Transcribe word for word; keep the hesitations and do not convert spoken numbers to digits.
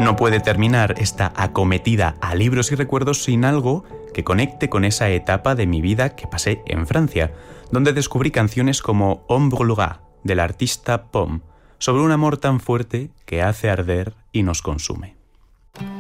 No puede terminar esta acometida a libros y recuerdos sin algo que conecte con esa etapa de mi vida que pasé en Francia, donde descubrí canciones como On brûlera, del artista P O M, sobre un amor tan fuerte que hace arder y nos consume.